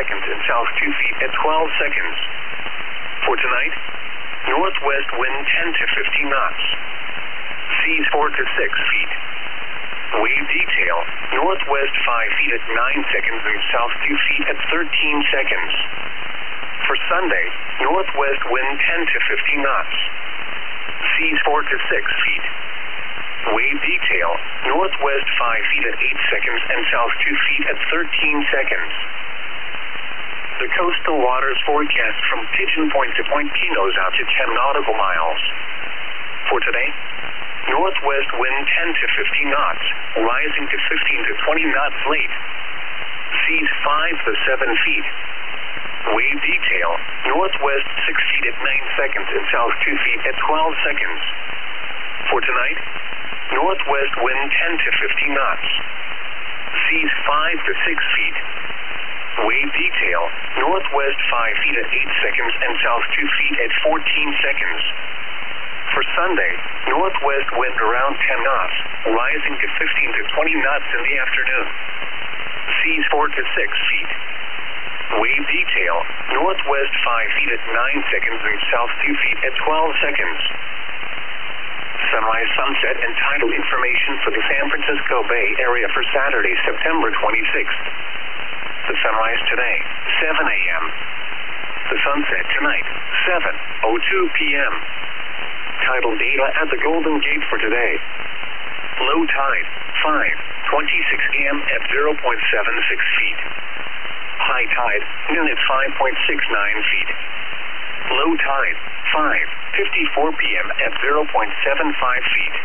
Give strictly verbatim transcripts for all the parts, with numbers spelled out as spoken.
seconds and south two feet at twelve seconds. For tonight, northwest wind ten to fifteen knots. Seas four to six feet. Wave detail, northwest five feet at nine seconds and south two feet at thirteen seconds. For Sunday, northwest wind ten to fifteen knots. Seas four to six feet. Wave detail, northwest five feet at eight seconds and south two feet at thirteen seconds. The coastal waters forecast from Pigeon Point to Point Pinos out to ten nautical miles. For today, northwest wind ten to fifteen knots, rising to fifteen to twenty knots late. Seas five to seven feet. Wave detail, northwest six feet at nine seconds and south two feet at twelve seconds. For tonight, northwest wind ten to fifteen knots. Seas five to six feet. Wave detail, northwest five feet at eight seconds and south two feet at fourteen seconds. For Sunday, northwest wind around ten knots, rising to fifteen to twenty knots in the afternoon. Seas four to six feet. Wave detail, northwest five feet at nine seconds and south two feet at twelve seconds. Sunrise, sunset, and tidal information for the San Francisco Bay Area for Saturday, September twenty-sixth. The sunrise today, seven a m The sunset tonight, seven oh two p m Tidal data at the Golden Gate for today. Low tide, five twenty-six a m at zero point seven six feet. High tide, noon at five point six nine feet. Low tide, five fifty-four p m at zero point seven five feet.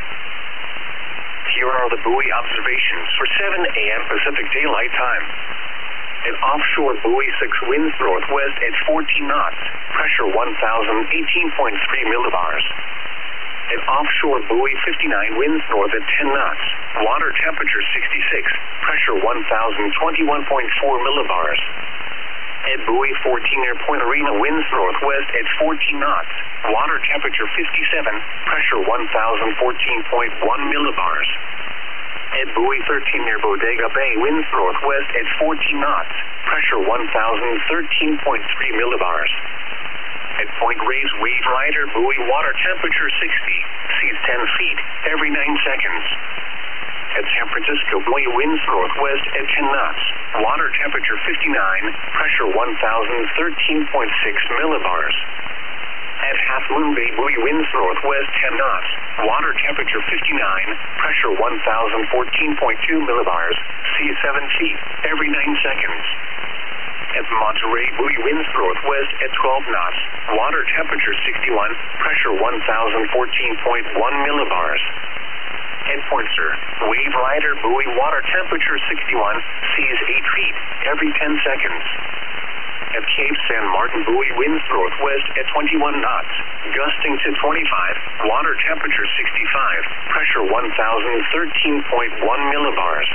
Here are the buoy observations for seven a m Pacific Daylight Time. An offshore buoy six winds northwest at fourteen knots, pressure one thousand eighteen point three millibars. An offshore buoy fifty-nine winds north at ten knots, water temperature sixty-six, pressure one thousand twenty-one point four millibars. At buoy fourteen near Point Arena winds northwest at fourteen knots, water temperature fifty-seven, pressure one thousand fourteen point one millibars. At buoy thirteen near Bodega Bay winds northwest at fourteen knots, pressure one thousand thirteen point three millibars. At Point Reyes Wave Rider buoy water temperature sixty, seas ten feet every nine seconds. At San Francisco buoy winds northwest at ten knots, water temperature fifty-nine, pressure one thousand thirteen point six millibars. At Half Moon Bay buoy winds northwest ten knots, water temperature fifty-nine, pressure one thousand fourteen point two millibars, seas seven feet every nine seconds. At Monterey buoy winds northwest at twelve knots, water temperature sixty-one, pressure one thousand fourteen point one millibars. At Poinsett, Wave Rider buoy water temperature sixty-one, seas eight feet every ten seconds. At Cape San Martin buoy winds northwest at twenty-one knots, gusting to twenty-five, water temperature sixty-five, pressure one thousand thirteen point one millibars.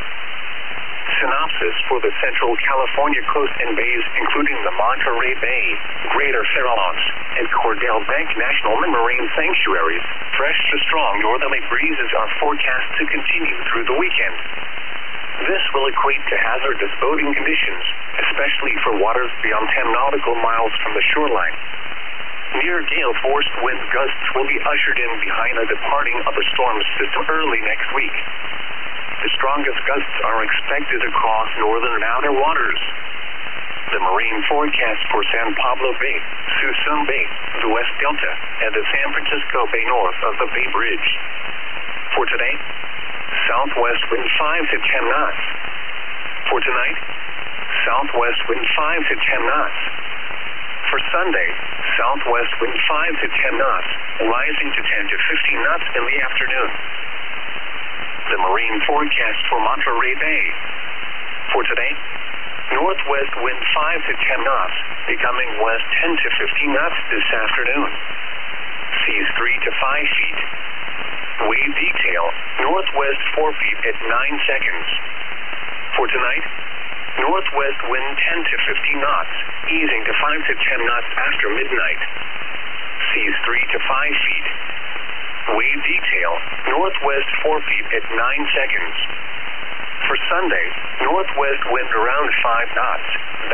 Synopsis for the Central California coast and bays, including the Monterey Bay, Greater Farallones, and Cordell Bank National Marine Sanctuaries. Fresh to strong northerly breezes are forecast to continue through the weekend. This will equate to hazardous boating conditions, especially for waters beyond ten nautical miles from the shoreline. Near gale-force wind gusts will be ushered in behind the departing of a storm system early next week. The strongest gusts are expected across northern and outer waters. The marine forecast for San Pablo Bay, Suisun Bay, the West Delta, and the San Francisco Bay north of the Bay Bridge. For today, southwest wind five to ten knots. For tonight, southwest wind five to ten knots. For Sunday, southwest wind five to ten knots, rising to ten to fifteen knots in the afternoon. The marine forecast for Monterey Bay. For today, northwest wind five to ten knots, becoming west ten to fifteen knots this afternoon. Seas three to five feet. Wave detail, northwest four feet at nine seconds. For tonight, northwest wind ten to fifteen knots, easing to five to ten knots after midnight. Seas three to five feet. Wave detail, northwest four feet at nine seconds. For Sunday, northwest wind around five knots.